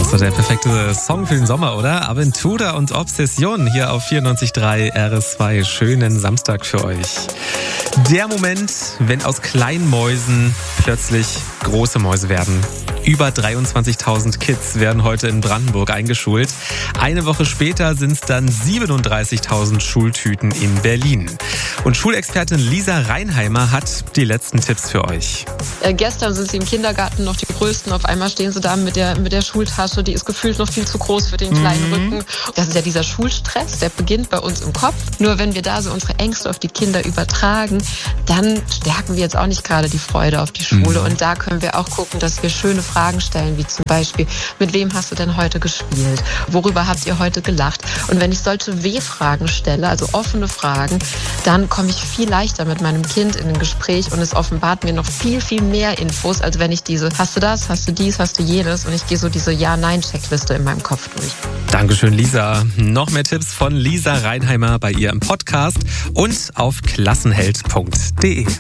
Das war der perfekte Song für den Sommer, oder? Aventura und Obsession hier auf 94.3 RS2. Schönen Samstag für euch. Der Moment, wenn aus kleinen Mäusen plötzlich große Mäuse werden. Über 23.000 Kids werden heute in Brandenburg eingeschult. Eine Woche später sind es dann 37.000 Schultüten in Berlin. Und Schulexpertin Lisa Reinheimer hat die letzten Tipps für euch. Gestern sind sie im Kindergarten noch die Größten. Auf einmal stehen sie da mit der Schultasche. Die ist gefühlt noch viel zu groß für den kleinen Rücken. Das ist ja dieser Schulstress, der beginnt bei uns im Kopf. Nur wenn wir da so unsere Ängste auf die Kinder übertragen, dann stärken wir jetzt auch nicht gerade die Freude auf die Schule. Und da können wir auch gucken, dass wir schöne Fragen stellen, wie zum Beispiel, mit wem hast du denn heute gespielt? Worüber habt ihr heute gelacht? Und wenn ich solche W-Fragen stelle, also offene Fragen, dann komme ich viel leichter mit meinem Kind in ein Gespräch und es offenbart mir noch viel, viel mehr Infos, als wenn ich diese, hast du das, hast du dies, hast du jenes, und ich gehe so diese Ja-Nein-Checkliste in meinem Kopf durch. Dankeschön, Lisa. Noch mehr Tipps von Lisa Reinheimer bei ihr im Podcast und auf klassenheld.de.